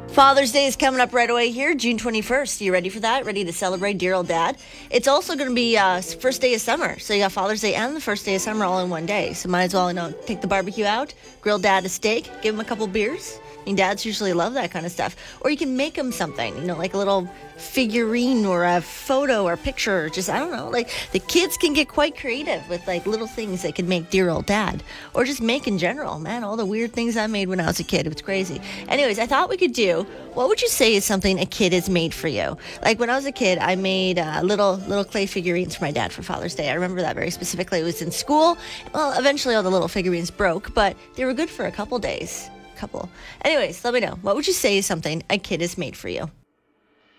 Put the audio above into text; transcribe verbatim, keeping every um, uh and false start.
Father's Day is coming up right away here, June twenty-first. You ready for that? Ready to celebrate dear old dad? It's also going to be uh, first day of summer. So you got Father's Day and the first day of summer all in one day. So might as well, you know, take the barbecue out, grill dad a steak, give him a couple beers. I mean, dads usually love that kind of stuff. Or you can make them something, you know, like a little figurine or a photo or picture. Or just, I don't know, like the kids can get quite creative with like little things they can make dear old dad. Or just make in general. Man, all the weird things I made when I was a kid. It was crazy. Anyways, I thought we could do, what would you say is something a kid has made for you? Like when I was a kid, I made uh, little little clay figurines for my dad for Father's Day. I remember that very specifically. It was in school. Well, eventually all the little figurines broke, but they were good for a couple days. Couple. Anyways, let me know. What would you say is something a kid has made for you?